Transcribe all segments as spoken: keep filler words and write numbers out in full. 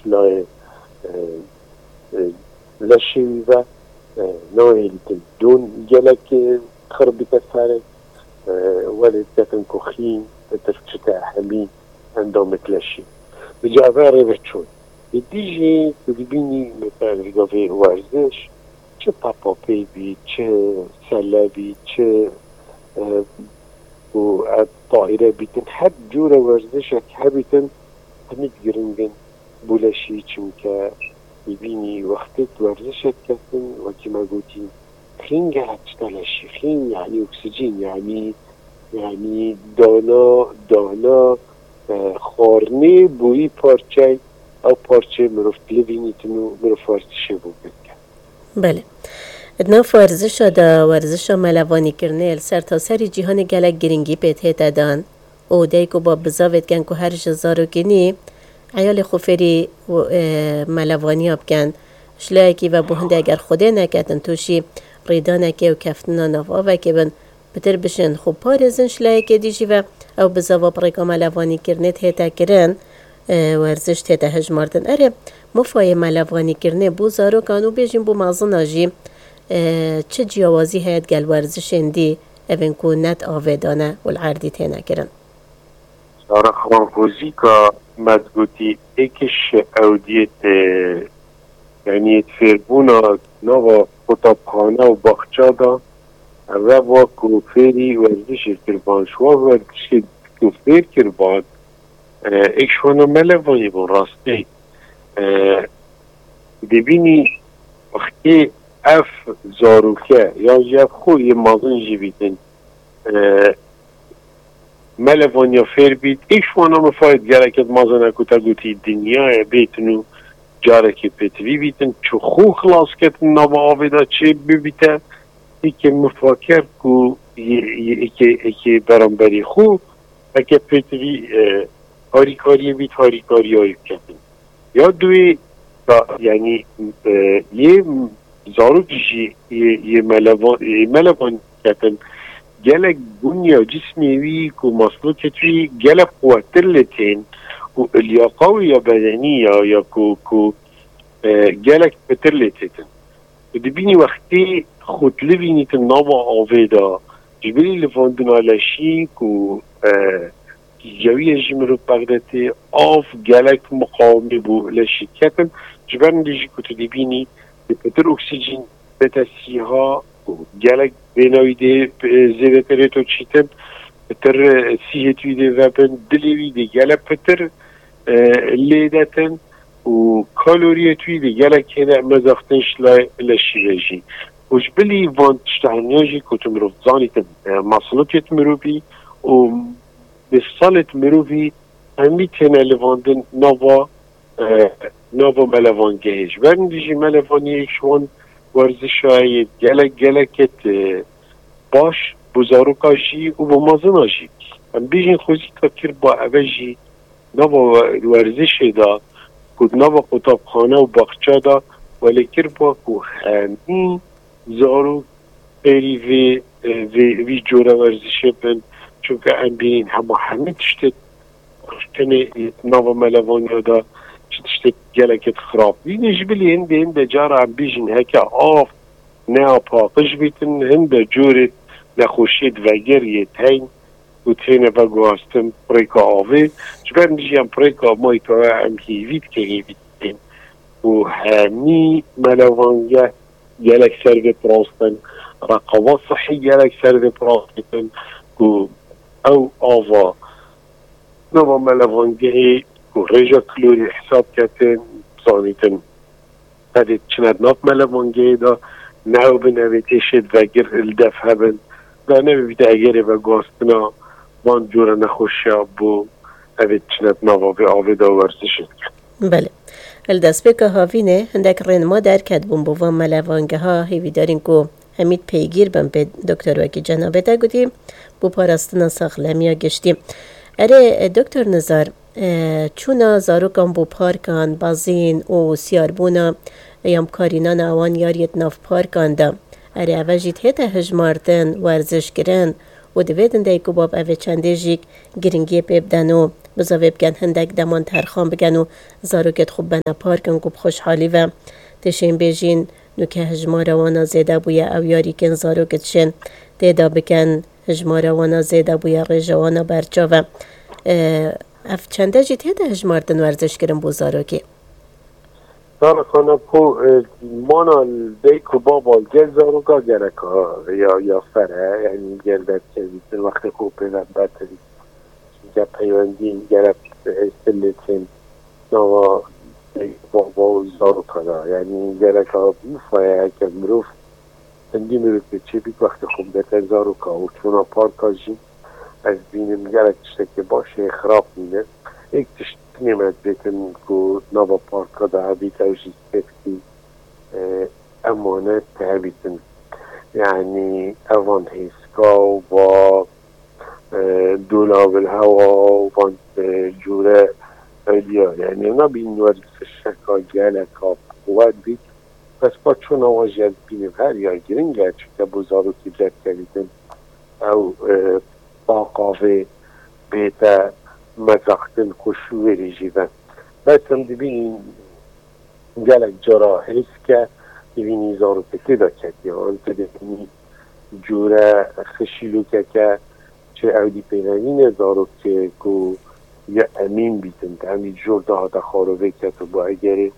شلای لشی و نوعی دون گلک خربیت سرک ولی تکن کخین ترکشت همین اندامت لشی بجاوه رو چون دیجی که ببینی مثلا رگاوه ورزش چه پاپاپی بی چه سلبی چه و طائره بیتن هر جور ورزش که بیتن همید گرنگن بولشی چون که ببینی وقتی ورزش کردن و که ما گوتیم خین گهت لشی خین یعنی اکسیژن یعنی یعنی دانا دانا خارنه بوی پارچه او پارچه مرفت لبینیتنو مرفت ورزشه بود بکن. بله. ادنا ورزش دا ورزش ملوانی کرنه سر تا سری جهان گلک گرینگی پیته دادن او دیگو با بزاوت کن که هر جزارو کنی عیال خوفری ملوانی ها بکن شلایکی و بهنده اگر خوده نکتن توشی ریدانکی و کفتنا نفاوه که بن بتر بشن خوب پارزن شلایکی دیجی و او بزاوا بریکا ملوانی کرنه تیتا کرن ورزش تیتا هجماردن اره مفای ملوانی کرنه بو زارو کانو بیجیم بو مغزن آجی چه جیاوازی هید گل ورزش اندی اوین کو نت آویدانه والعردی تینا کرن سارا خوانکوزی که مدگوتی ایکش اودیت یعنی تفربونا نوا خطابخانه و باخچه دا و با کوفری ورزش کربان شوا ورزش کوفر کربان ایکشوانا ملوانی بون راستی ببینی وقتی اف زاروکه یا جب خوی مازن جیبیدن ملوانیا فر بید ایشوانا مفاید گرکت مازن اکو تا گوتی دنیا بیتنو جارکی پیتوی بیتن چو خو خلاص کتن نابا آویدا چه ببیته ایک مفاکر کو ایک برانبری خو اکه پیتوی هاریکاری بیت هاریکاری های کتن یا دوی یعنی یه زارو کشی یه ملوان یه ملوان کتن گلک بنیا جسمیوی که مسلوک توی گلک قوتر لتین و الیاقاوی یا بدنی یا یا که که گلک بتر لتین و دبینی وقتی خود لبینیتن نابا آویدا جبری لفاندن علشی که جوی جمرو بغدتی آف گلک مقاومی بو لشی کتن جبرن دیجی که تو دبینی بتر اکسیژن بتسیها گلک بینایده زیوتره تو چیتن بتر سیهتویده و بن دلیویده گلک بتر لیدتن و کالوریه تویده گلک هنه مزاختنش لشی بجی وش بلی وان تشتهنیاجی کتو مروف زانیتن مصلوکت مروفی و بسالت مروفی همی تنه لواندن نوا نوا ملوان گهش برن دیجی ملوانی ایکشوان ورزش های گلک گلکت باش بزارو کاشی و با مازن آجی هم بیجین خوزی تاکر با اوجی نوا ورزش دا کد نوا خطابخانه و باخچه دا ولی کر با که همین زارو پیری وی, وی, وی جوره ورزشه بن چونکه هم بینین همه همه تشتت کنه نوا ملوانی دا تشتت گلکت خراب بینه جبلی هنده هنده جاره هم بیجن هکا آف نه پاقش بیتن هنده جورت نخوشید و گریت هین و تینه و گواستن پریکا آوه جبرن دیجی هم پریکا مایتا هم هیوید که هیوید دین و همی ملوانگه گلک سرده پراستن رقابات صحی گلک سرده پراستن و او آوا نوا ملوانگه و رجا کلوری حساب کتن بزانیتن قدید چند ناب ملوانگه دا نو بنویتشد و گر الدف هبن دا نویده اگره و گاستنا وان جور نخوشیاب بو اوید چند نابا به آوه دا ورزشد بله الدست بکه هاوینه هندک رنما درکت بون بو وان ملوانگه ها هیوی دارین که همید پیگیر بم به دکتر وکی جنابه دا گودیم بو پاراستنا ساخلمیا گشتیم اره دکتر نظر چونا زاروکان بو پارکان بازین و سیاربونا یام کارینان اوان یاریت ناف پارکان دا اره اوه جید هیتا هجماردن ورزش گرن و دویدن دایکو باب اوه چنده جیک گرنگی پیبدن و بزاوی بگن هندک دمان ترخان بگن و زاروکت خوب بنا پارکن گوب خوشحالی و تشین بیجین نو که هجما روانا زیده بویا او یاری کن زاروکت شن دیدا بکن هجما روانا زیده بویا غیجوانا برچا و اف چنده جی تیده هجماردن ورزش کرن بو زاروکی سال خانه کو مانا دیکو بابا گل زاروکا گرکا یا یا فره یعنی گل بد کردید وقت خوب پیدا بطری گه پیوندی گرب استلیتین نوا بابا زاروکا دا یعنی گرکا بوفایه که مروف اندی مروف به چه بید وقت خوب بطر زاروکا و چونا پارکا جی از بینم گرک تشته که باشه خراب مینه ایک تشت نمید بیتن که نوا پارکا دا بیت اوشی سفتی امانت تهبیتن یعنی اوان هیسکا و دولاب الهوا و جوره دیا یعنی اونا بین ورزش شکا گلکا قوت بید پس با چون آواجی از بینیم هر یا گرین گرد چکه بزارو که جد کردن او باقاوه بیتا مزاقتن خوشو ریجیدن بس هم دیبین گلک جارا حیث که دیبینی زارو پتی دا کردی آن که دیبینی جوره خشیلو که که چه اودی پیرانین زارو که که یا امین بیتن همی جور دا دا خاروه که تو با اگر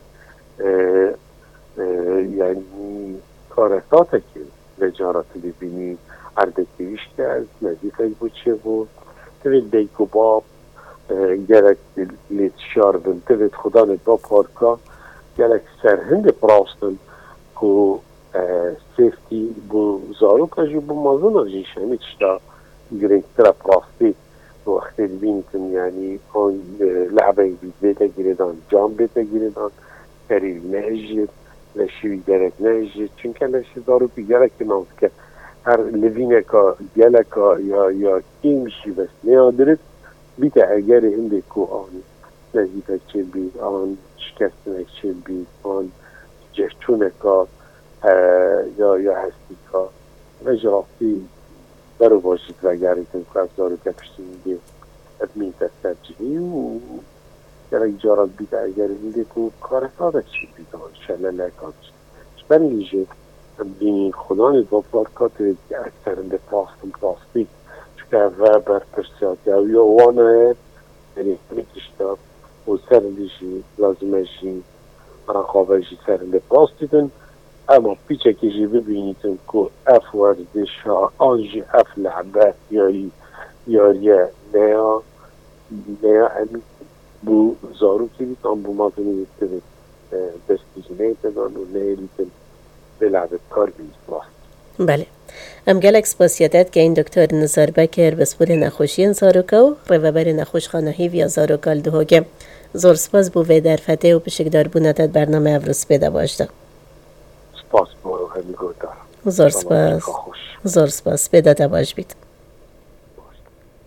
یعنی کارستات که وجارات دیبینی اردکیویش که از نزیفه بود چه بود توید دیکو باب گرک لیت شاردن توید خدا نت با پارکا گرک سرهند پراستن که سیفتی بو زارو کجی بو مازون جیش همی چشتا گرنگ تر پراستی وقتی بینیتن یعنی آن لعبه بید بیتا گیردان جام بیتا گیردان کریل نهجید لشیوی گرک نهجید چونکه لشی زارو پی گرک نامز که هر لوینه که گلکا یا یا کی میشی بس نیادرد بیتا اگر هنده که آن نزیفه چه بید آن شکستنه چه بید آن جهچونه که یا یا هستی که مجرافتی برو باشید و گریتن که افزارو که پشتی میگه ادمین تستر جهی و گرک جارات بیتا اگر هنده که کار ساده چی بید آن شلله کانش شبن لیجه بینی خدا ندوا پارکات اکثرنده پلاستم پلاستیک چکه و بر پرسیاتی او یا وانه یعنی میکشتا و سرندشی لازمه جی رقابه جی سرنده پلاستیکن اما پیچه که جی ببینیتن که اف ورزش ها آنجی اف لعبه یاری یاریه نیا نیا امی بو زارو که بیتان بو مازنی بیتن دستیجی نیتدان و نیلیتن بلعبه کار بیست بله ام گلک سپاسیتت که این دکتر نزار بکر بسپور نخوشی زاروکا و روبر نخوش خانهی ویا زاروکال دوهاگه زور سپاس بو وی در فته و پشکدار بونتت برنامه افروز پیدا باشده سپاس بارو همی گودار زور سپاس زور سپاس پیدا باش بید